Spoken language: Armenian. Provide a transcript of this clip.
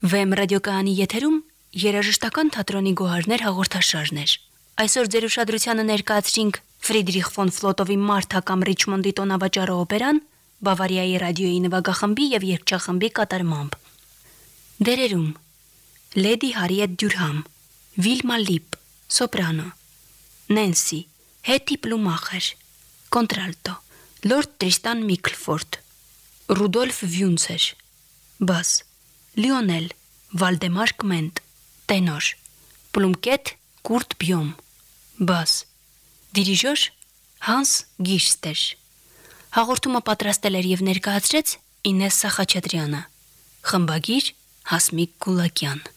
Վեմ ռադիոկայանի եթերում երաժշտական թատրոնի գոհարներ հաղորդաշարն էր։ Այսօր ձեր ուշադրությանը ներկայացրինք Ֆրիդրիխ ֆոն Ֆլոտովի Մարթա կամ Ռիչմոնդի տոնավաճառը օպերան Բավարիայի ռադիոյի նվագախմբի եւ երգչախմբի կատարմամբ։ Դերերում Լեդի Հարիետ Դյուրհամ, Վիլմա Լիպ, սոպրանո, Նենսի, Հետի Պլումախեր, կոնտրալտո, Լորդ Տրիստան Միքլֆորդ, Ռուդոլֆ Վյունցեր, բաս, Լիոնել, Վալդեմար Կմենտ, տենոր, Պլումկետ Կուրտ Բյոմ, բաս, դիրիժոր Հանս Գիշստեր։ Հաղորդումը պատրաստել էր եւ ներկայացրեց Ինեսսա Խաչատրյանը, խմբագիր Հասմիկ Գուլակյան։